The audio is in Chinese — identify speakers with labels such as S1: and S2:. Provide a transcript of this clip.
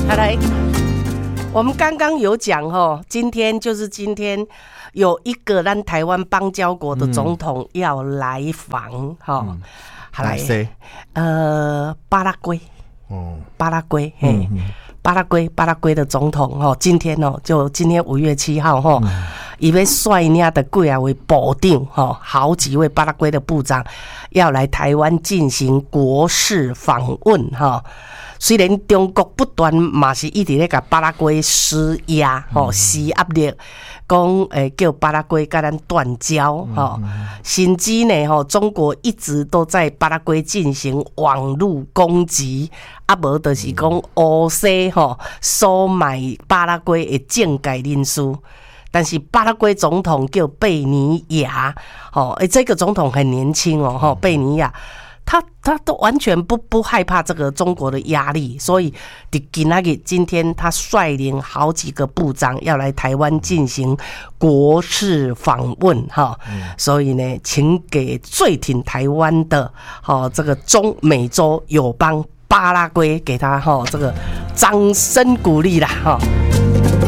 S1: 好来，我们刚刚有讲今天有一个咱台湾邦交国的总统要来访好来，巴拉圭，巴拉圭，巴拉圭的总统今天今天5月7号他要率领的几位部长好几位巴拉圭的部长要来台湾进行国事访问虽然中国不断嘛是一直在给巴拉圭施压施压力，讲叫巴拉圭跟咱断交甚至呢中国一直都在巴拉圭进行网络攻击，无就是讲乌西收买巴拉圭的政界人士。但是巴拉圭总统叫贝尼亚这个总统很年轻贝尼亚。他都完全不害怕这个中国的压力，所以今天他率领好几个部长要来台湾进行国事访问所以呢，请给最挺台湾的这个中美洲友邦巴拉圭给他这个掌声鼓励啦